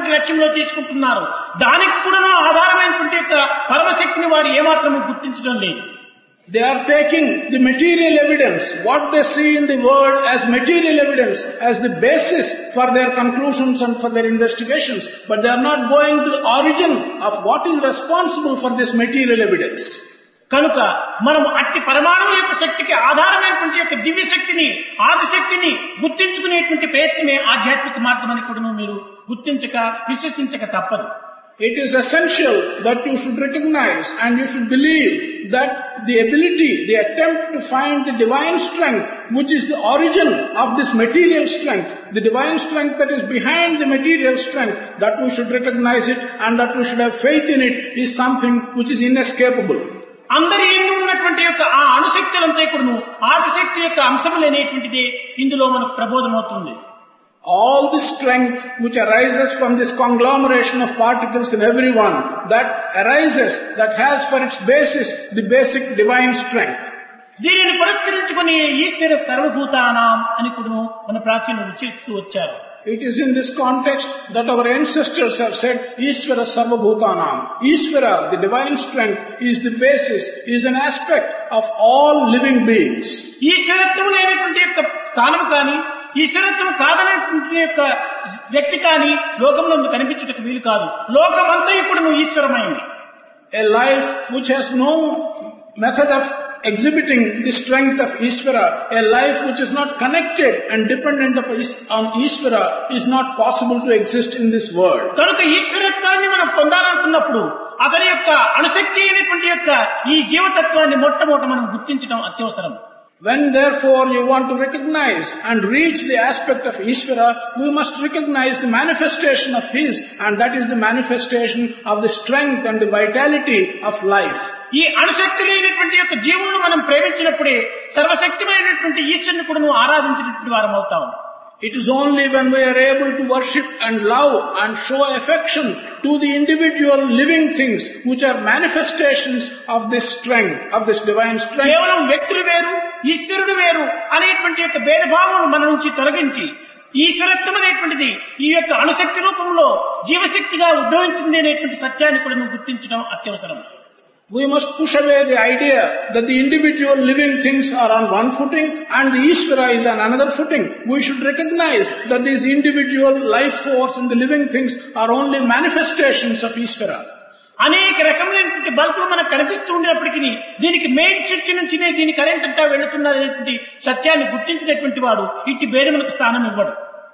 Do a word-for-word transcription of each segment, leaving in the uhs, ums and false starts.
ప్రధానమైనటువంటి లక్ష్యంలో తీసుకుంటున్నారు. దానికి కూడా ఆధారమైనటువంటి యొక్క పరమశక్తిని వారు ఏమాత్రము గుర్తించడం లేదు. They are taking the material evidence, what they see in the world as material evidence, as the basis for their conclusions and for their investigations. But they are not going to the origin of what is responsible for this material evidence. కనుక మనం అట్టి పరమాణువు యొక్క శక్తికి ఆధారమైనటువంటి యొక్క దివ్య శక్తిని, ఆదిశక్తిని గుర్తించుకునేటువంటి ప్రయత్నమే ఆధ్యాత్మిక మార్గం అని కూడా మీరు గుర్తించక విశ్వసించక తప్పదు. It is essential that you should recognize and you should believe that the ability, the attempt to find the divine strength, which is the origin of this material strength, the divine strength that is behind the material strength, that we should recognize it and that we should have faith in it, is something which is inescapable. అందరి ఎందు ఉన్నటువంటి యొక్క ఆ అణుశక్తులంతా కూడాను ఆదిశక్తి యొక్క అంశములు అనేటువంటిది ఇందులో మనకు ప్రబోధమవుతుంది. All the strength which arises from this conglomeration of particles in everyone, that arises, that has for its basis the basic divine strength. దీనిని పురస్కరించుకొని ఈశ్వర సర్వభూతానాం అని కూడా మన ప్రాచీనులు చెప్తూ వచ్చారు. It is in this context that our ancestors have said, Ishvara Sarvabhutanam. Ishvara, the divine strength, is the basis, is an aspect of all living beings. ఈశ్వరత్వం లేనటువంటి యొక్క స్థానం కానీ, ఈశ్వరత్వం కాదనేటువంటి యొక్క వ్యక్తి కానీ లోకంలో కనిపించుటకు వీలు కాదు. లోకమంతా ఇప్పుడు ఈశ్వరమైంది. A life which has no method of exhibiting the strength of Ishvara, a life which is not connected and dependent of on Ishvara, is not possible to exist in this world. కనుక ఈశ్వరత్వాన్ని మనం పొందాలనుకున్నప్పుడు అతని యొక్క అణుశక్తి అయినటువంటి యొక్క ఈ జీవతత్వాన్ని మొట్టమొదట మనం గుర్తించడం అత్యవసరం. When therefore you want to recognize and reach the aspect of Ishvara, we must recognize the manifestation of His, and that is the manifestation of the strength and the vitality of life. ఈ అణుశక్తి లేనటువంటి యొక్క జీవులను మనం ప్రేమించినప్పుడే సర్వశక్తిమైనటువంటి ఈశ్వరుని కూడా నువ్వు ఆరాధించినటువంటి వారం అవుతాం. It is only when we are able to worship and love and show affection to the individual living things which are manifestations of this strength, of this divine strength. కేవలం వ్యక్తులు వేరు, ఈశ్వరుడు వేరు అనేటువంటి యొక్క భేదభావం మన నుంచి తొలగించి ఈశ్వరత్వం అనేటువంటిది ఈ యొక్క అణుశక్తి రూపంలో జీవశక్తిగా ఉద్భవించింది అనేటువంటి సత్యాన్ని కూడా నువ్వు గుర్తించడం అత్యవసరం. We must push away the idea that the individual living things are on one footing and the Ishvara is on another footing. We should recognize that these individual life force and the living things are only manifestations of Ishvara. అనేక రకములైనటువంటి బల్బులు మనకు కనిపిస్తూ ఉండేప్పటికీ దీనికి main switch నుంచినే దీని current అంతా వెళుతున్నది అనేటువంటి సత్యాన్ని గుర్తించినటువంటి వాడు ఇట్టి భేదములకు స్థానం ఇవ్వడు.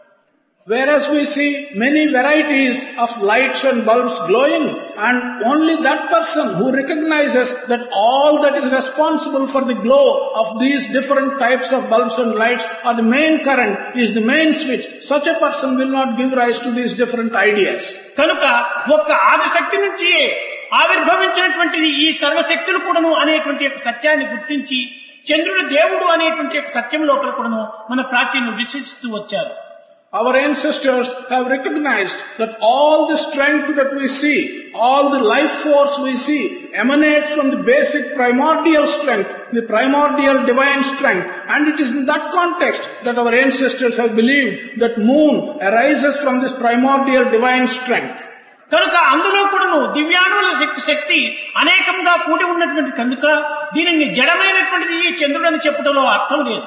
Whereas we see many varieties of lights and bulbs glowing, and only that person who recognizes that all that is responsible for the glow of these different types of bulbs and lights are the main current, is the main switch, such a person will not give rise to these different ideas. కనుక ఒక్క ఆదిశక్తి నుంచి ఆవిర్భవించినటువంటిది ఈ సర్వశక్తులు కూడాను అనేటువంటి యొక్క సత్యాన్ని గుర్తించి చంద్రుడు దేవుడు అనేటువంటి యొక్క సత్యం లోపల కూడాను మన ప్రాచీనులు విశ్వసిస్తూ వచ్చారు. Our ancestors have recognized that all the strength that we see, all the life force we see emanates from the basic primordial strength, the primordial divine strength. And it is in that context that our ancestors have believed that moon arises from this primordial divine strength. కనుక అందులో కూడాను దివ్యాణువుల శక్తి అనేకంగా కూడి ఉన్నటువంటి కనుక దీనిని జడమైనటువంటిది ఈ చంద్రుడు అని చెప్పడంలో అర్థం లేదు.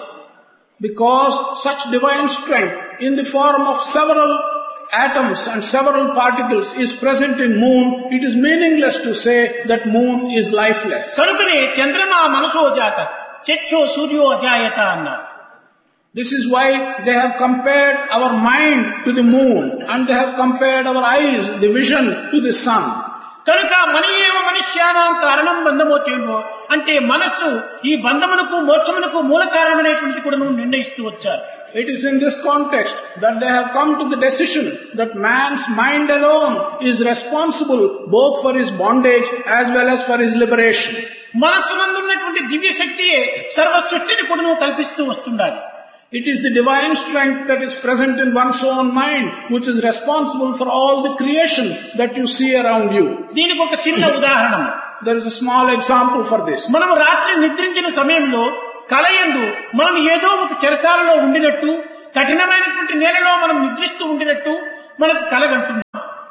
Because such divine strength in the form of several atoms and several particles is present in moon, it is meaningless to say that moon is lifeless. కనుకనే చంద్రమా మనసో జాత చక్షో సూర్యో అజాయత అన్నారు. This is why they have compared our mind to the moon and they have compared our eyes, the vision, to the sun. కనుక మన ఏవ మనుష్యానాం కారణం బంధమోచేమో అంటే మనస్సు ఈ బంధమునకు మోక్షమునకు మూల కారణమైనటువంటి కూడా నిర్ణయిస్తూ వచ్చారు. It is in this context that they have come to the decision that man's mind alone is responsible both for his bondage as well as for his liberation. మనస్సు నందు ఉన్నటువంటి దివ్య శక్తియే సర్వ సృష్టిని కూడా కల్పిస్తూ వస్తుండాలి. It is the divine strength that is present in one's own mind which is responsible for all the creation that you see around you. దీనికి ఒక చిన్న ఉదాహరణ. There is a small example for this. మనం రాత్రి నిద్రించిన సమయంలో కలయందు మనం ఏదో ఒక చెరసాలలో ఉండినట్టు, కఠినమైనటువంటి నేలలో మనం నిద్రిస్తూ ఉండినట్టు మనకు కలగంటున్నాం.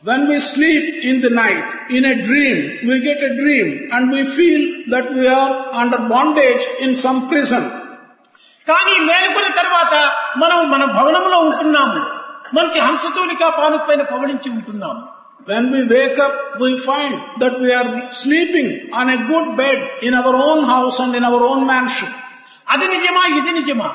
When we sleep in the night, in a dream, we get a dream and we feel that we are under bondage in some prison. కానీ మేలుకున్న తర్వాత మనం మన భవనంలో ఉంటున్నాము, మంచి హంసతూలిక పానుపైన పవళించి ఉంటున్నాము. When we wake up, we find that we are sleeping on a good bed in our own house and in our own mansion. అది నిజమా, ఇది నిజమా?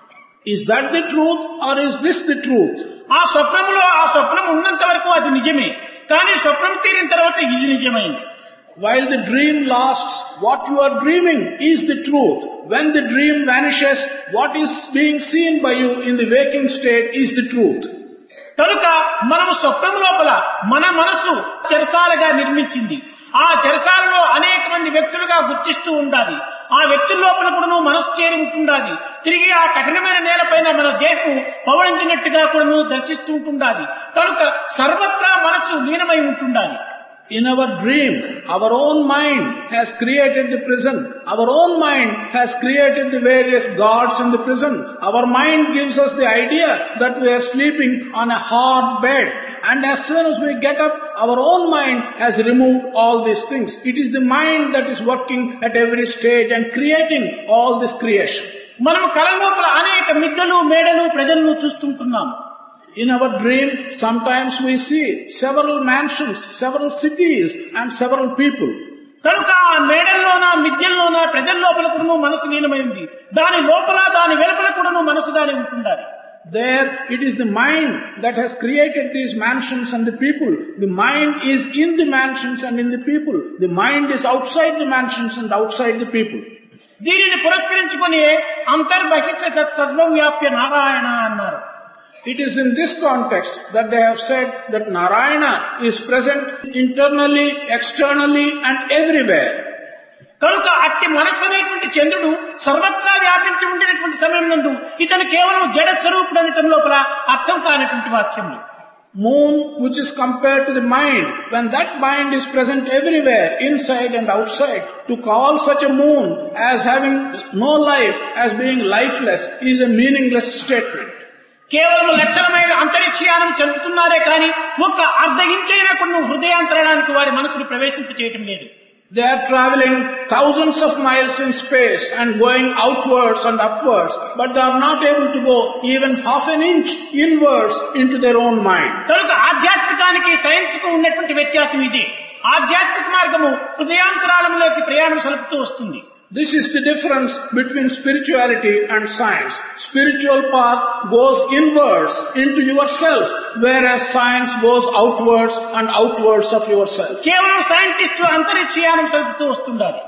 Is that the truth or is this the truth? ఆ స్వప్నంలో ఆ స్వప్నం ఉన్నంత వరకు అది నిజమే, కానీ స్వప్నం తీరిన తర్వాత ఇది నిజమైంది. While the dream lasts, what you are dreaming is the truth. When the dream vanishes, what is being seen by you in the waking state is the truth. కనుక మనము స్వప్నం లోపల మన మనస్సు చెరసాలగా నిర్మించింది. ఆ చెరసాలలో అనేక మంది వ్యక్తులుగా గుర్తిస్తూ ఉండాలి. ఆ వ్యక్తుల లోపల కూడాను మనస్సు చేరి ఉంటుండాలి. తిరిగి ఆ కఠినమైన నేలపైన మన దేహం పవళించినట్టుగా కూడాను దర్శిస్తూ ఉంటుండాలి. కనుక సర్వత్రా మనస్సు లీనమై ఉంటుండాలి. In our dream, our own mind has created the prison. Our own mind has created the various gods in the prison. Our mind gives us the idea that we are sleeping on a hard bed. And as soon as we get up, our own mind has removed all these things. It is the mind that is working at every stage and creating all this creation. మనము కల లోపల అనేక మిద్దలు, మేడలు, ప్రజలను చూస్తుంటున్నాము. In our dream, sometimes we see several mansions, several cities and several people. కనుక ఆ మేడల్లోన, మిద్దెల్లోన, ప్రజల లోపల కూడాను మనసు లీనమైంది. దాని లోపల, దాని వెలుపల కూడాను మనసుగానే ఉంటుండాలి. There it is the mind that has created these mansions and the people. The mind is in the mansions and in the people. The mind is outside the mansions and outside the people. దీనిని పురస్కరించుకొని అంతర్బహిష్ట సర్వం వ్యాప్య నారాయణ అన్నారు. It is in this context that they have said that Narayana is present internally, externally and everywhere. కనుక అట్టి మనస్సు అనేటువంటి చంద్రుడు సర్వత్రా వ్యాపించి ఉండేటువంటి సమయం నందు ఇతను కేవలం జడ స్వరూపుడు అనటం లోపల అర్థం కానటువంటి వాక్యములు. Moon, which is compared to the mind, when that mind is present everywhere, inside and outside, to call such a moon as having no life, as being lifeless, is a meaningless statement. కేవలం లక్షణమైన అంతరిక్షయానం చంపుతున్నారే కానీ ఒక్క అర్ధ ఇంచైనా కొన్ని హృదయాంతరానికి వారి మనసును ప్రవేశింప చేయటం లేదు. They are traveling thousands of miles in space and going outwards and upwards, but they are not able to go even half an inch inwards into their own mind. కనుక ఆధ్యాత్మికానికి సైన్స్ కు ఉన్నటువంటి వ్యత్యాసం ఇది. ఆధ్యాత్మిక మార్గము హృదయాంతరాళంలోకి ప్రయాణం సలుపుతూ వస్తుంది. This is the difference between spirituality and science. Spiritual path goes inwards into yourself, whereas science goes outwards and outwards of yourself. కేవలం scientist అంతరిక్షయానం సలుపుతూ వస్తుండాలి.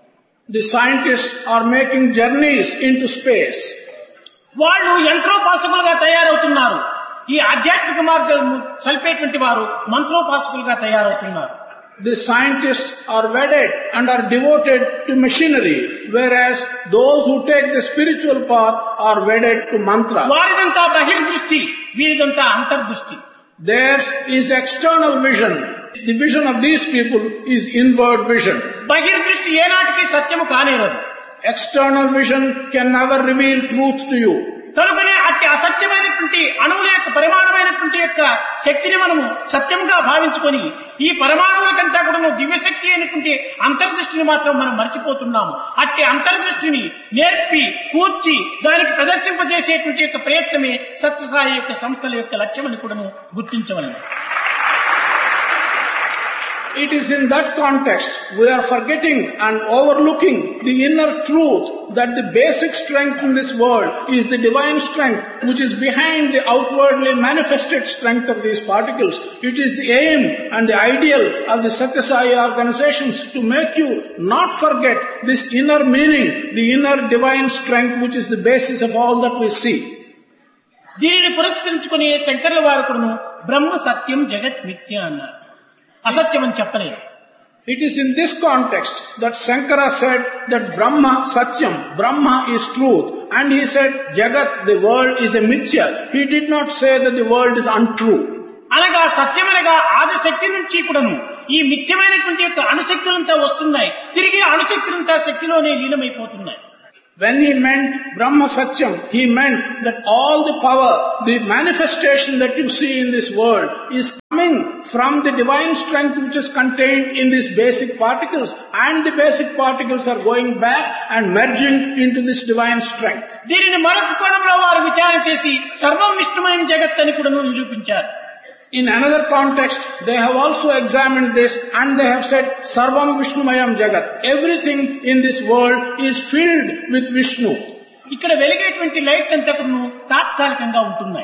The scientists are making journeys into space. వాళ్ళు యంత్రోపాసకులుగా తయారవుతున్నారు. ఈ ఆధ్యాత్మిక మార్గం సల్పేటువంటి వారు మంత్రోపాసకులుగా తయారవుతున్నారు. The scientists are wedded and are devoted to machinery, whereas those who take the spiritual path are wedded to mantra. వారిదంతా బహిర్దృష్టి, వీరిదంతా అంతర్దృష్టి. Theirs is external vision. The vision of these people is inward vision. బహిర్దృష్టి ఏనాటికి సత్యము కానేరదు. External vision can never reveal truth to you. కనుకనే అట్టి అసత్యమైనటువంటి అణువుల యొక్క పరిమాణమైనటువంటి యొక్క శక్తిని మనము సత్యంగా భావించుకొని ఈ పరమాణువులకంతా కూడా దివ్యశక్తి అయినటువంటి అంతర్దృష్టిని మాత్రం మనం మర్చిపోతున్నాము. అట్టి అంతర్దృష్టిని నేర్పి కూర్చి దానికి ప్రదర్శింపజేసేటువంటి యొక్క ప్రయత్నమే సత్యసాయి యొక్క సంస్థల యొక్క లక్ష్యమని కూడా గుర్తించవలెను. It is in that context we are forgetting and overlooking the inner truth that the basic strength in this world is the divine strength which is behind the outwardly manifested strength of these particles. It is the aim and the ideal of the Satya Sai organizations to make you not forget this inner meaning, the inner divine strength which is the basis of all that we see. దీనిని పురస్కరించుకుని శంకర్ల వారు కూడాను బ్రహ్మ సత్యం జగత్ మిథ్య అన్నారు. అసత్యమని చెప్పలేదు. It is in this context that Shankara said that Brahma Satyam, Brahma is truth, and he said Jagat, the world is a mithya. He did not say that the world is untrue. అనగా సత్యమనగా ఆదిశక్తి నుంచి కూడాను ఈ మిథ్యమైనటువంటి యొక్క అణుశక్తులంతా వస్తున్నాయి, తిరిగి అణుశక్తులంతా శక్తిలోనే లీనమైపోతున్నాయి. When he meant Brahma Satyam, he meant that all the power, the manifestation that you see in this world is coming from the divine strength which is contained in these basic particles, and the basic particles are going back and merging into this divine strength. దీనిని మరొక కోణంలో వారు విచారణ చేసి సర్వం విష్ణుమయం జగత్ అని కూడా నిరూపించారు. In another context, they have also examined this and they have said, Sarvam Vishnumayam Jagat. Everything in this world is filled with Vishnu. ఇక్కడ వెలిగేటువంటి లైట్ అంతా కూడా తాత్కాలికంగా ఉంటున్నాయి.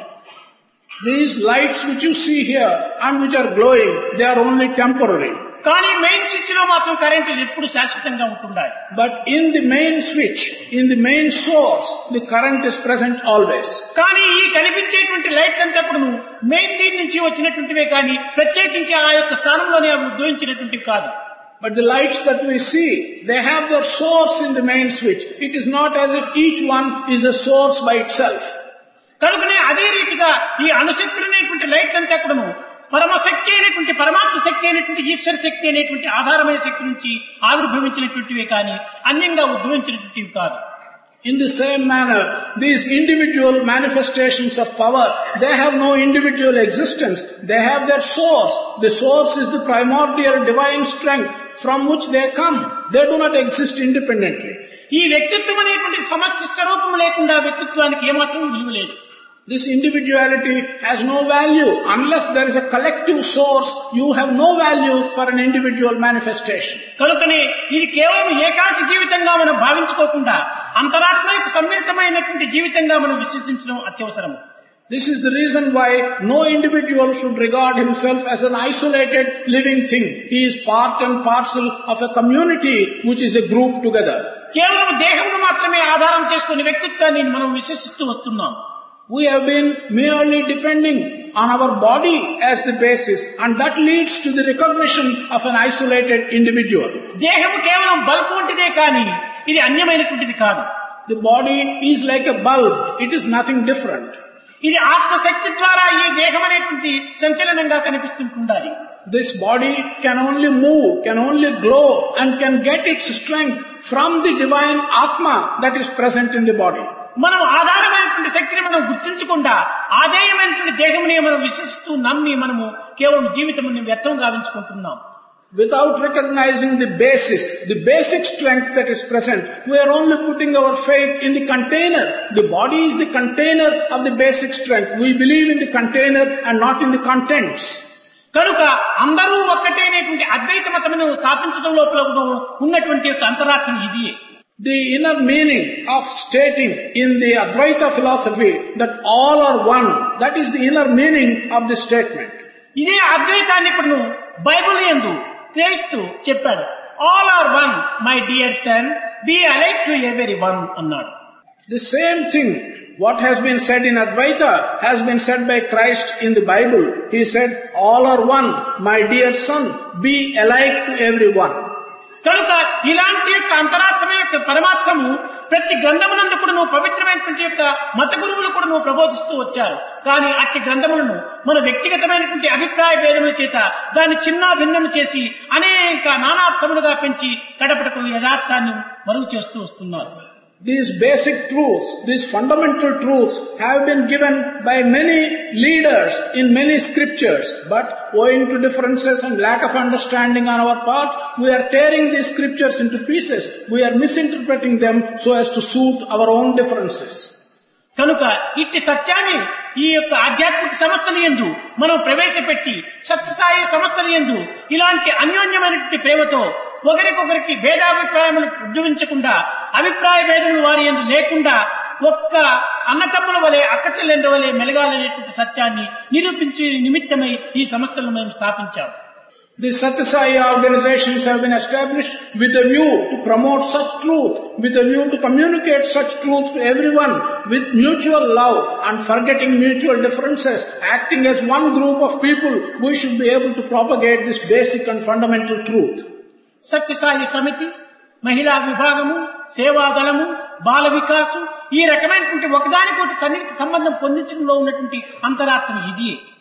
These lights which you see here and which are glowing, they are only temporary. కానీ main switch లో మాత్రం current ఎప్పుడు శాశ్వతంగా ఉంటుండాలి. But in the main switch, in the main source, the current is present always. కానీ ఈ కనిపించేటువంటి light అంతా కూడా మెయిన్ దీని నుంచి వచ్చినటువంటివే కానీ ప్రత్యేకించి ఆ యొక్క స్థానంలోనే అవి ఉద్భవించినటువంటివి కాదు. But the lights that we see, they have their source in the main switch. It is not as if each one is a source by itself. కనుకనే అదే రీతిగా ఈ అణుశక్తులైనటువంటి లైట్ అంతా కూడా పరమశక్తి అయినటువంటి పరమాత్మ శక్తి అయినటువంటి ఈశ్వర శక్తి అనేటువంటి ఆధారమైన శక్తి నుంచి ఆవిర్భవించినటువంటివే కానీ అన్యంగా ఉద్భవించినటువంటివి కాదు. In the same manner, these individual manifestations of power, they have no individual existence. They have their source. The source is the primordial divine strength from which they come. They do not exist independently. ఈ వ్యక్తిత్వం అనేటువంటి సమష్టి స్వరూపం లేకుండా వ్యక్తిత్వానికి ఏమాత్రం విలువ లేదు. This individuality has no value. Unless there is a collective source, you have no value for an individual manifestation. కనుకనే ఇది కేవలం ఏకాకి జీవితంగా మనం భావించుకోకుండా అంతరాత్మ యొక్క సమ్మిళితమైనటువంటి జీవితంగా మనం విశ్వసించడం అత్యవసరం. This is the reason why no individual should regard himself as an isolated living thing. He is part and parcel of a community which is a group together. కేవలం దేహమును మాత్రమే ఆధారం చేసుకుని వ్యక్తిత్వాన్ని మనం విశ్వసిస్తూ వస్తున్నాం. We have been merely depending on our body as the basis, and that leads to the recognition of an isolated individual. దేహము కేవలం బల్బు వంటిదే కానీ ఇది అన్యమైనటువంటిది కాదు. The body is like a bulb. It is nothing different. ఇది ఆత్మశక్తి ద్వారా ఈ దేహం అనేటువంటి సంచలనంగా కనిపిస్తుంటుండాలి. This body can only move, can only glow, and can get its strength from the divine Atma that is present in the body. మనం ఆధారమైనటువంటి శక్తిని మనం గుర్తించకుండా ఆదేయమైనటువంటి దేహమునే మనం విశ్వసిస్తూ నమ్మి మనము కేవలం జీవితముని వ్యర్థం గావించుకుంటున్నాం. Without recognizing the basis, the basic strength that is present, we are only putting our faith in the container. The body is the container of the basic strength. We believe in the container and not in the contents. కనుక అందరూ ఒక్కటేనేటువంటి అద్వైత మతమును స్థాపించడం లోపల ఉన్నటువంటి అంతరార్థం ఇది. The inner meaning of stating in the Advaita philosophy that all are one, that is the inner meaning of this statement. ఇదే అద్వైతాన్ని ఇప్పుడు Bible యందు క్రీస్తు చెప్పాడు. All are one my dear son, be alike to every one అన్నాడు. The same thing what has been said in Advaita has been said by Christ in the Bible. He said, all are one, my dear son, be alike to everyone. కనుక ఇలాంటి యొక్క అంతరాత్మ యొక్క పరమాత్మము ప్రతి గ్రంథమునందు కూడా నువ్వు పవిత్రమైనటువంటి యొక్క మత గురువులు కూడా నువ్వు ప్రబోధిస్తూ వచ్చారు. కానీ అట్టి గ్రంథములను మన వ్యక్తిగతమైనటువంటి అభిప్రాయ భేదముల చేత దాన్ని చిన్న భిన్నము చేసి అనేక నానార్థములుగా పెంచి కడపటకు యథార్థాన్ని మరుగు చేస్తూ వస్తున్నారు. These basic truths, these fundamental truths have been given by many leaders in many scriptures, but owing to differences and lack of understanding on our part, we are tearing these scriptures into pieces. We are misinterpreting them so as to suit our own differences. కనుక ఇట్టి సత్యాన్ని ఈ యొక్క ఆధ్యాత్మిక సంస్థల యందు మనం ప్రవేశపెట్టి సత్యసాయి సంస్థల యందు ఇలాంటి అన్యోన్యమైనటువంటి ప్రేమతో ఒకరికొకరికి భేదాభిప్రాయములు ఉద్భవించకుండా అభిప్రాయ భేదములు వారి యందు లేకుండా ఒక్క అన్నతమ్ముల వలె అక్క చెల్లెండ్ర వలె మెలగాలనేటువంటి సత్యాన్ని నిరూపించే నిమిత్తమై ఈ సంస్థలను మేము స్థాపించాము. The Satyasai organizations have been established with a view to promote such truth, with a view to communicate such truth to everyone with mutual love and forgetting mutual differences, acting as one group of people. We should be able to propagate this basic and fundamental truth. Sathya Sai సమితి, మహిళా విభాగము, సేవాదళము, బాల వికాసు ఈ రకమైనటువంటి ఒకదానికొకటి సన్నిహిత సంబంధం పొందించడంలో ఉన్నటువంటి అంతరార్థం ఇది.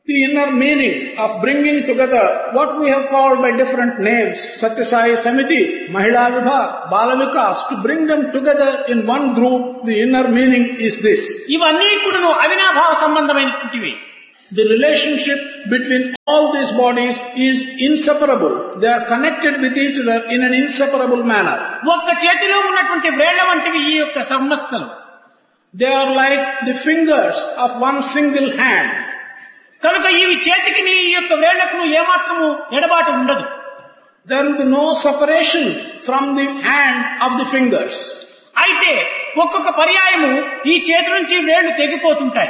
The inner meaning of bringing together what we have called by different names, Satya Sai Samiti, Mahila Vibhag, Bala Vikas, to bring them together in one group, the inner meaning is this. ఇవన్నీ కూడాను అవినాభావ సంబంధమైనటువంటివి. The relationship between all these bodies is inseparable. They are connected with each other in an inseparable manner. ఒక్క చేతిలో ఉన్నటువంటి వ్రేళ్ల వంటివి ఈ యొక్క సంస్థలు. They are like the fingers of one single hand. కనుక ఇవి చేతికి నీ యొక్క వ్రేళ్లకు ఏమాత్రము ఎడబాటు ఉండదు. There will be no separation from the hand of the fingers. అయితే ఒక్కొక్క పర్యాయము ఈ చేతి నుంచి వ్రేళ్లు తెగిపోతుంటాయి.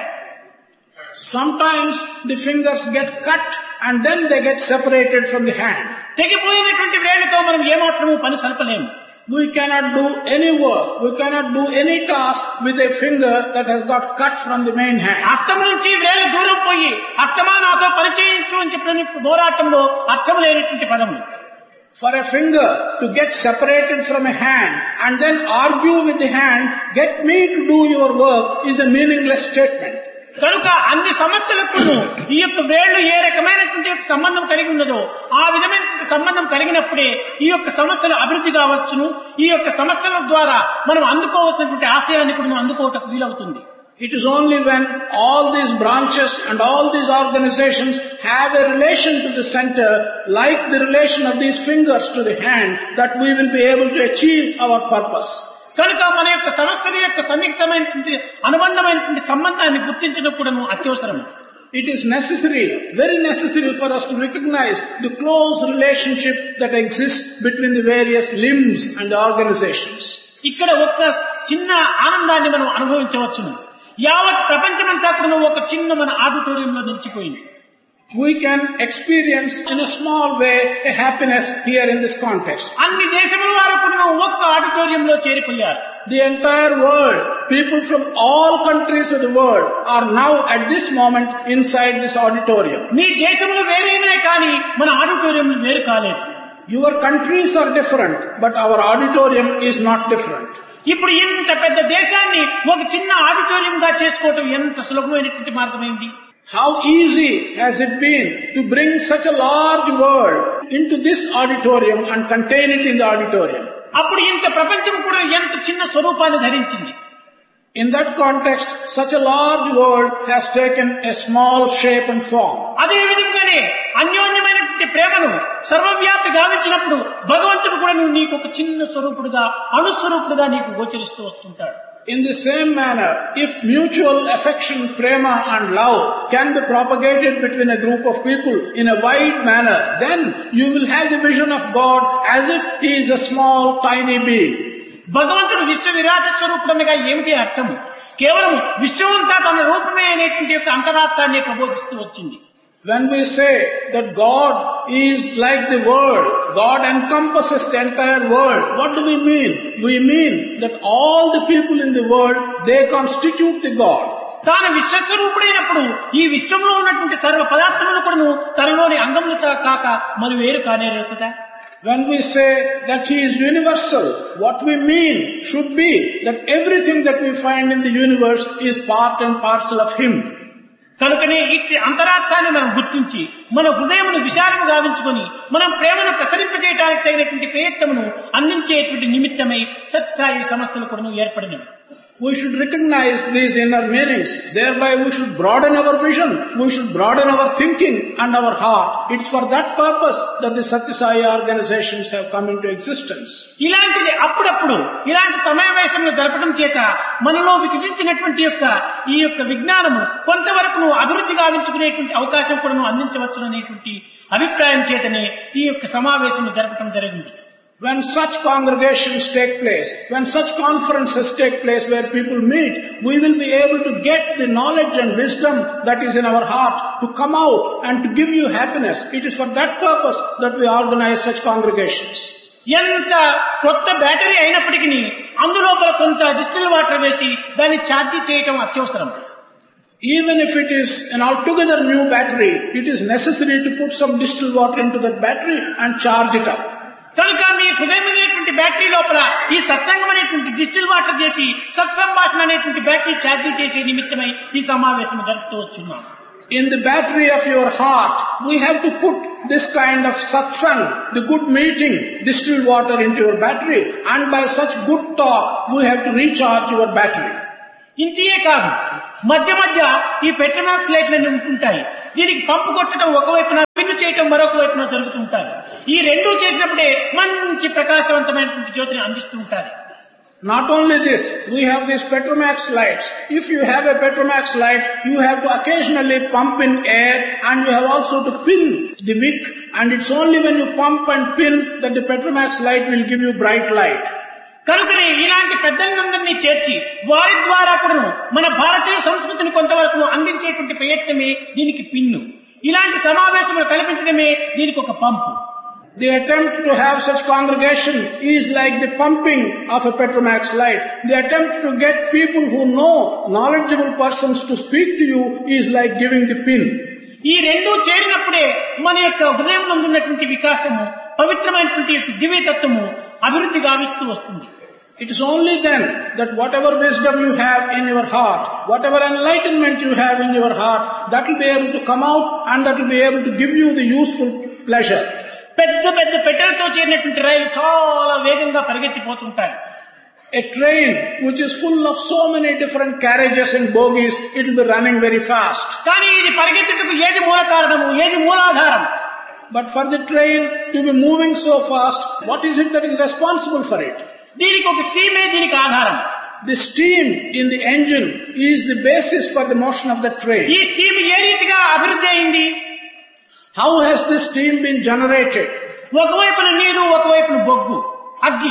Sometimes the fingers get cut and then they get separated from the hand. తెగిపోయినటువంటి వ్రేళ్లతో మనం ఏమాత్రము పని సల్పలేము. We cannot do any work, we cannot do any task with a finger that has got cut from the main hand. హస్తం నుంచి వ్రేళ్లు దూరం పోయి హస్తమా నాతో పరిచయించు అని చెప్పిన పోరాటంలో అర్థం లేనటువంటి పదములు. For a finger to get separated from a hand and then argue with the hand, get me to do your work, is a meaningless statement. కనుక అన్ని సమస్యలకు ఈ యొక్క వేళ్లు ఏ రకమైనటువంటి సంబంధం కలిగి ఉన్నదో ఆ విధమైనటువంటి సంబంధం కలిగినప్పుడే ఈ యొక్క సమస్యలు అభివృద్ధి కావచ్చును. ఈ యొక్క సమస్యల ద్వారా మనం అందుకోవాల్సినటువంటి ఆశయాన్ని కూడా మనం అందుకోవటకు వీలవుతుంది. It is only when all these branches and all these organizations have a relation to the center, like the relation of these fingers to the hand, that we will be able to achieve our purpose. కనుక మన యొక్క సంస్థల యొక్క సన్నిహితమైనటువంటి అనుబంధమైనటువంటి సంబంధాన్ని గుర్తించడం కూడా అత్యవసరం. It is necessary, very necessary for us to recognize the close relationship that exists between the various limbs and the organizations. ఇక్కడ ఒక్క చిన్న ఆనందాన్ని మనం అనుభవించవచ్చును. యావత్ ప్రపంచమంతా కూడా ఒక చిన్న మన ఆడిటోరియంలో నిలిచిపోయింది. We can experience in a small way a happiness here in this context. అన్ని దేశముల వారు కూడా ఒక్క ఆడిటోరియంలో చేరిపోయారు. The entire world, people from all countries of the world are now at this moment inside this auditorium. మీ దేశములు వేరేనే కానీ మన auditorium వేరు కాలేదు. Your countries are different, but our auditorium is not different. ఇప్పుడు ఇంత పెద్ద దేశాన్ని ఒక చిన్న ఆడిటోరియంగా చేసుకోవటం ఎంత సులభమైనటువంటి మార్గమైంది. How easy has it been to bring such a large world into this auditorium and contain it in the auditorium. అప్పుడు ఇంత ప్రపంచం కూడా ఎంత చిన్న స్వరూపాన్ని ధరించింది. In that context, such a large world has taken a small shape and form. అదే విధంగానే అన్యోన్యమైనటువంటి ప్రేమను సర్వవ్యాపి గావించినప్పుడు భగవంతుడు కూడా నీకు ఒక చిన్న స్వరూపుడుగా అణుస్వరూపుడుగా నీకు గోచరిస్తూ వస్తుంటాడు. In the same manner, if mutual affection, prema and love can be propagated between a group of people in a wide manner, then you will have the vision of God as if He is a small, tiny being. భగవంతుడు విశ్వ విరాట స్వరూపుడనగా ఏమిటి అర్థము? కేవలం విశ్వమంతా తన రూపమే అనేటువంటి యొక్క అంతరార్థాన్ని ప్రబోధిస్తూ వచ్చింది. When we say that God is like the world, God encompasses the entire world, what do we mean? We mean that all the people in the world, they constitute the God. తాను విశ్వస్వరూపుడైనప్పుడు ఈ విశ్వంలో ఉన్నటువంటి సర్వ పదార్థములు కూడా తనలోని అంగములతో కాక మరి వేరు కానేరు కదా. When we say that He is universal, what we mean should be that everything that we find in the universe is part and parcel of Him. కనుకనే ఇట్టి అంతరార్థాన్ని మనం గుర్తించి మన హృదయమును విశాలము గావించుకొని మనం ప్రేమను ప్రసరింపజేయడానికి తగినటువంటి ప్రయత్నమును అందించేటువంటి నిమిత్తమై సత్సాయి సంస్థలు కూడా ఏర్పడినవి. We should recognize these inner meanings. Thereby we should broaden our vision. We should broaden our thinking and our heart. It's for that purpose that the Satya Sai organizations have come into existence. ఇలాంటిది అప్పుడప్పుడు ఇలాంటి సమావేశంలో జరపడం చేత మనలో వికసించినటువంటి యొక్క ఈ యొక్క విజ్ఞానము కొంతవరకు అభివృద్ధి గావించుకునేటువంటి అవకాశం కూడా అందించవచ్చుననేటువంటి అభిప్రాయం చేతనే ఈ యొక్క సమావేశం జరపడం జరిగింది. When such congregations take place, when such conferences take place where people meet, we will be able to get the knowledge and wisdom that is in our heart to come out and to give you happiness. It is for that purpose that we organize such congregations. ఎంత కొత్త battery అయినప్పటికీ అందులోపల కొంత distil water వేసి దాన్ని charge చేయటం అత్యవసరం. Even if it is an altogether new battery, it is necessary to put some distilled water into that battery and charge it up. కనుక మీ హృదయమైనటువంటి battery లోపల ఈ సత్సంగం అనేటువంటి డిస్టిల్ వాటర్ చేసి సత్సంభాషణ అనేటువంటి బ్యాటరీ ఛార్జీ చేసే నిమిత్తమై ఈ సమావేశం జరుపుతూ వచ్చున్నాం. In the battery of your heart, we have to put this kind of satsang, the good meeting, distilled water into your battery, and by such good talk, we have to recharge your battery. ఇంతే కాదు, మధ్య మధ్య ఈ Petromax లైట్లన్నీ ఉంటుంటాయి. దీనికి పంపు కొట్టడం ఒకవైపున, pin చేయటం మరొక వైపున జరుగుతుంటారు. ఈ రెండూ చేసినప్పుడే మంచి ప్రకాశవంతమైనటువంటి జ్యోతిని అందిస్తూ ఉంటారు. Not only this, we have these Petromax lights. If you have a Petromax light, you have to occasionally pump in air, and you have also to pin the wick, and it's only when you pump and pin that the Petromax light will give you bright light. కనుకనే ఇలాంటి పెద్దలందరినీ చేర్చి వారి ద్వారా కూడా మన భారతీయ సంస్కృతిని కొంతవరకు అందించేటువంటి ప్రయత్నమే దీనికి పిన్ను. ఇలాంటి సమావేశములు కల్పించడమే దీనికి ఒక పంపు. The attempt to have such congregation is like the pumping of a Petromax light. The attempt to get people who know, knowledgeable persons to speak to you is like giving the pin. ఈ రెండు చేరినప్పుడే మన యొక్క హృదయంలో ఉన్నటువంటి వికాసము, పవిత్రమైనటువంటి దివ్యతత్వము అభివృద్ధి గావిస్తూ వస్తుంది. It is only then that whatever wisdom you have in your heart, whatever enlightenment you have in your heart, that will be able to come out and that will be able to give you the useful pleasure. పెద్ద పెద్ద పెట్టెలతో చేరినటువంటి రైలు చాలా వేగంగా పరిగెత్తిపోతుంటాయి. A train which is full of so many different carriages and bogies, it will be running very fast. కానీ ఇది పరిగెత్తుటకు ఏది మూల కారణము, ఏది మూలాధారం? But for the train to be moving so fast, what is it that is responsible for it? దీనికి ఒక స్టీమే దీనికి ఆధారం. The steam in the engine is the basis for the motion of the train. ఈ steam ఏ రీతిగా అభివృద్ధి అయింది? How has this steam been generated? ఒకవైపున నీరు, ఒకవైపున బొగ్గు, అగ్గి.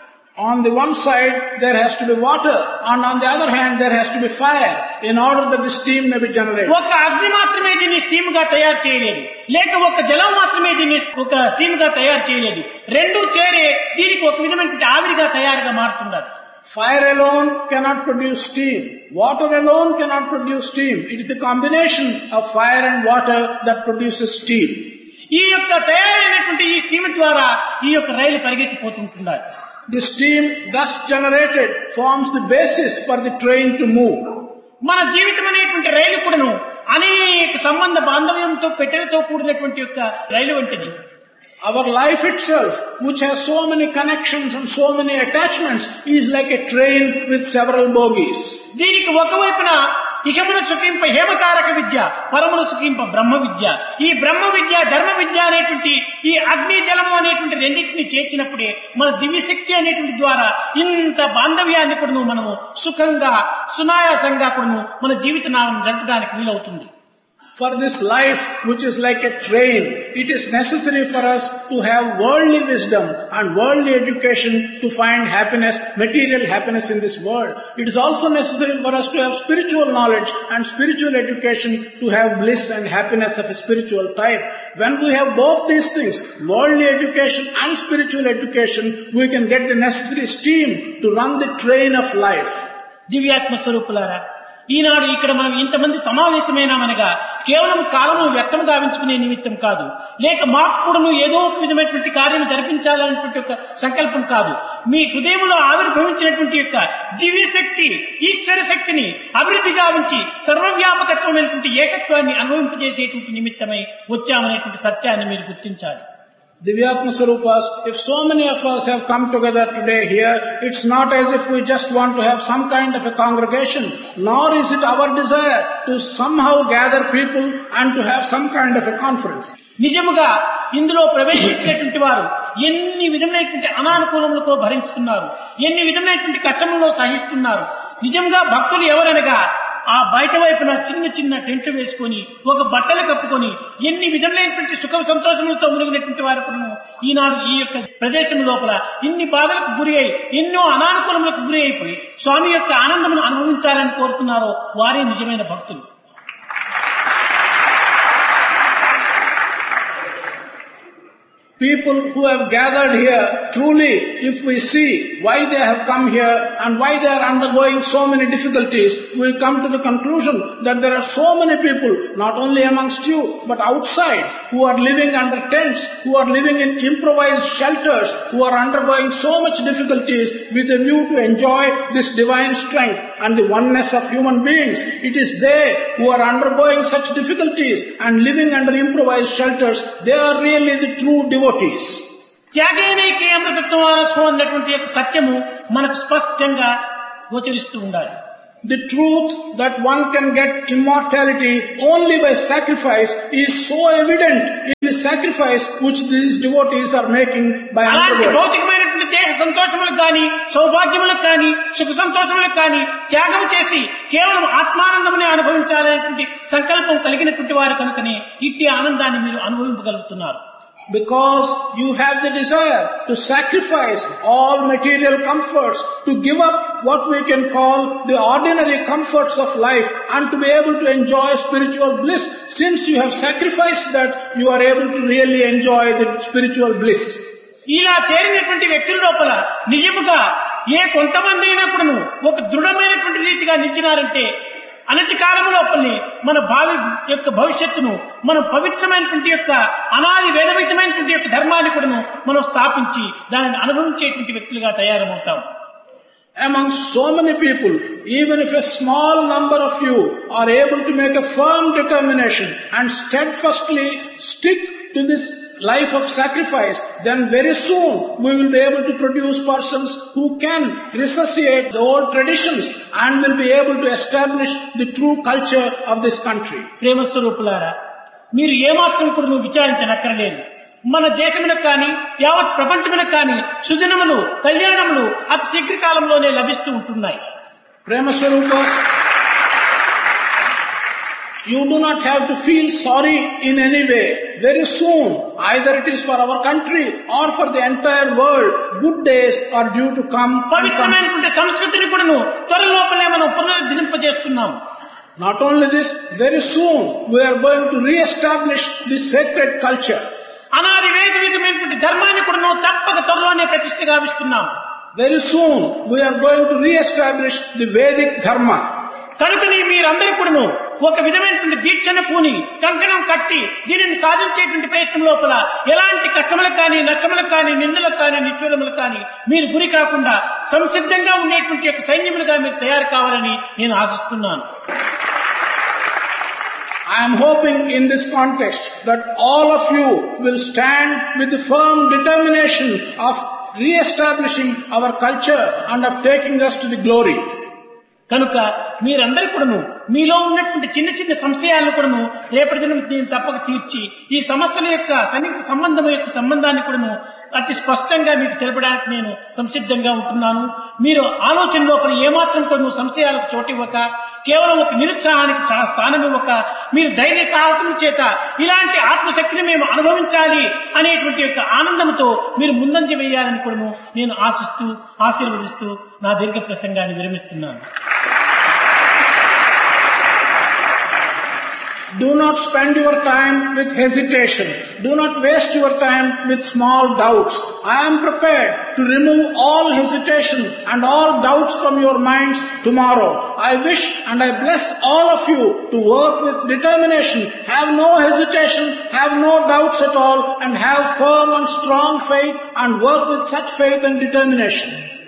On the one side there has to be water, and on the other hand there has to be fire in order that the steam may be generated. ఒక అగ్ని మాత్రమే దీన్ని steam గా తయారు చేయలేదు, లేక ఒక జలం మాత్రమే దీన్ని ఒక స్టీమ్ గా తయారు చేయలేదు. రెండు చేరే దీనికి ఒక విధమైనటువంటి ఆవిరిగా తయారుగా మారుతున్నారు. Fire alone cannot produce steam. Water alone cannot produce steam. It is the combination of fire and water that produces steam. ఈ యొక్క తయారైనటువంటి ఈ స్టీమ్ ద్వారా ఈ యొక్క రైలు పరిగెత్తిపోతుంటున్నారు. The steam thus generated forms the basis for the train to move. మన జీవితం అనేటువంటి రైలు కూడాను అనేక సంబంధ బాంధవ్యంతో పెట్టెలతో కూడినటువంటి యొక్క రైలు వంటిది. Our life itself, which has so many connections and so many attachments, is like a train with several bogies. దీనికి ఒకవైపున ఇహమున సుఖింప హేమకారక విద్య, పరమున సుఖింప బ్రహ్మ విద్య. ఈ బ్రహ్మ విద్య, ధర్మ విద్య అనేటువంటి ఈ అగ్ని జలము అనేటువంటి రెండింటిని చేర్చినప్పుడే మన దివ్యశక్తి అనేటువంటి ద్వారా ఇంత బాంధవ్యాన్ని కూడా మనము సుఖంగా, సునాయాసంగా కూడా మన జీవితాన్ని జరపడానికి వీలవుతుంది. For this life, which is like a train, it is necessary for us to have worldly wisdom and worldly education to find happiness, material happiness in this world. It is also necessary for us to have spiritual knowledge and spiritual education to have bliss and happiness of a spiritual type. When we have both these things, worldly education and spiritual education, we can get the necessary steam to run the train of life. దివ్యాత్మ స్వరూపులారా, ఈనాడు ఇక్కడ మనం ఇంతమంది సమావేశమైనామనగా కేవలం కాలము వ్యక్తం గావించుకునే నిమిత్తం కాదు, లేక మాకు కూడాను ఏదో ఒక విధమైనటువంటి కార్యం జరిపించాలనేటువంటి ఒక సంకల్పం కాదు. మీ హృదయంలో ఆవిర్భవించినటువంటి యొక్క దివ్యశక్తి, ఈశ్వర శక్తిని అభివృద్ధి గావించి సర్వవ్యాపకత్వమైనటువంటి ఏకత్వాన్ని అనుభవింపజేసేటువంటి నిమిత్తమై వచ్చామనేటువంటి సత్యాన్ని మీరు గుర్తించాలి. Divyatma Swarupas, if so many of us have come together today here, it's not as if we just want to have some kind of a congregation, nor is it our desire to somehow gather people and to have some kind of a conference. నిజముగా ఇందులో ప్రవేశించినటువంటి వారు ఎన్ని విధమైనటువంటి అనానుకూలములతో భరిస్తున్నారు, ఎన్ని విధమైనటువంటి కష్టముల్లో సహిస్తున్నారు. నిజంగా భక్తులు ఎవరనగా ఆ బయట వైపున చిన్న చిన్న టెంట్ వేసుకొని ఒక బట్టలు కప్పుకొని ఎన్ని విధములైనటువంటి సుఖ సంతోషములతో మునిగినటువంటి వారు ఈనాడు ఈ యొక్క ప్రదేశం లోపల ఇన్ని బాధలకు గురి అయి ఎన్నో అనానుకూలములకు గురి అయిపోయి స్వామి యొక్క ఆనందమును అనుభవించాలని కోరుతున్నారో వారే నిజమైన భక్తులు. People who have gathered here, truly, if we see why they have come here and why they are undergoing so many difficulties, we come to the conclusion that there are so many people, not only amongst you, but outside, who are living under tents, who are living in improvised shelters, who are undergoing so much difficulties with a view to enjoy this divine strength and the oneness of human beings. It is they who are undergoing such difficulties and living under improvised shelters. They are really the true devotees. త్యాగేనైకే అమృతత్వం ఆలస్వం అన్నటువంటి యొక్క సత్యము మనకు స్పష్టంగా గోచరిస్తూ ఉండాలి. The truth that one can get immortality only by sacrifice is so evident in the sacrifice which these devotees are making by అలాంటి undergoing. భౌతికమైనటువంటి దేహ సంతోషములకు కానీ సౌభాగ్యములకు కానీ సుఖ సంతోషములకు కానీ త్యాగం చేసి కేవలం ఆత్మానందమునే అనుభవించాలనేటువంటి సంకల్పం కలిగినటువంటి వారు కనుకనే ఇట్టి ఆనందాన్ని మీరు అనుభవించగలుగుతున్నారు. Because you have the desire to sacrifice all material comforts, to give up what we can call the ordinary comforts of life and to be able to enjoy spiritual bliss. Since you have sacrificed that, you are able to really enjoy the spiritual bliss. ఇలా చేరినటువంటి వ్యక్తుల లోపల నిజముగా ఏ కొంతమంది అయినప్పుడును ఒక దృఢమైనటువంటి రీతిగా నిలిచినారంటే అనతి కాలం లోపలనే మన భావి యొక్క భవిష్యత్తును మనం పవిత్రమైనటువంటి యొక్క అనాది వేదవితమైనటువంటి యొక్క ధర్మాన్ని కూడా మనం స్థాపించి దానిని అనుభవించేటువంటి వ్యక్తులుగా తయారవుతాం. Among so many people, even if a small number of you are able to make a firm determination and steadfastly stick to this life of sacrifice, then very soon we will be able to produce persons who can resuscitate the old traditions and will be able to establish the true culture of this country. ప్రేమ స్వరూపులారా, మీరు ఏమాత్రం కూడా నువ్వు విచారించనక్కర్లేదు. మన దేశములకు కానీ యావత్ ప్రపంచములకు కానీ సుదినములు కళ్యాణములు అతి శీఘ్రకాలంలోనే లభిస్తూ ఉంటున్నాయి. Prema Swarupas, you do not have to feel sorry in any way. Very soon, either it is for our country or for the entire world, good days are due to come. పవిత్రమైనటువంటి సంస్కృతిని కూడాను త్వరలోపలే మనం పునరుద్ధరింపజేస్తున్నాం. Not only this, very soon we are going to re-establish this sacred culture. అనాది వేద విధమైనటువంటి ధర్మాన్ని కూడాను తప్పక త్వరలోనే ప్రతిష్ఠ గావిస్తున్నాం. Very soon we are going to re-establish the Vedic Dharma. కనుకని మీరందరూ కూడాను ఒక విధమైనటువంటి దీక్షను పూని కంకణం కట్టి దీనిని సాధించేటువంటి ప్రయత్నం లోపల ఎలాంటి కష్టములకు కానీ నష్టములకు కానీ నిందలకు కానీ నిష్ఠూరములకు కానీ మీరు గురి కాకుండా సంసిద్ధంగా ఉండేటువంటి యొక్క సైన్యములుగా మీరు తయారు కావాలని నేను ఆశిస్తున్నాను. I am hoping in this context that all of you will stand with the firm determination of re-establishing our culture and of taking us to the glory. కనుక మీరందరూ కూడాను మీలో ఉన్నటువంటి చిన్న చిన్న సంశయాలను కూడాను రేపటి దినం నేను తప్పక తీర్చి ఈ సంస్థల యొక్క సన్నిహిత సంబంధం యొక్క సంబంధాన్ని కూడాను అతి స్పష్టంగా మీకు తెలపడానికి నేను సంసిద్ధంగా ఉంటున్నాను. మీరు ఆలోచన లోపల ఏమాత్రం కూడా సంశయాలకు చోటివ్వక కేవలం ఒక నిరుత్సాహానికి స్థానం ఇవ్వక మీరు ధైర్య సాహసం చేత ఇలాంటి ఆత్మశక్తిని మేము అనుభవించాలి అనేటువంటి యొక్క ఆనందంతో మీరు ముందంజ వేయాలని కూడా నేను ఆశిస్తూ ఆశీర్వదిస్తూ నా దీర్ఘ ప్రసంగాన్ని విరమిస్తున్నాను. Do not spend your time with hesitation. Do not waste your time with small doubts. I am prepared to remove all hesitation and all doubts from your minds tomorrow. I wish and I bless all of you to work with determination. Have no hesitation, have no doubts at all, and have firm and strong faith and work with such faith and determination.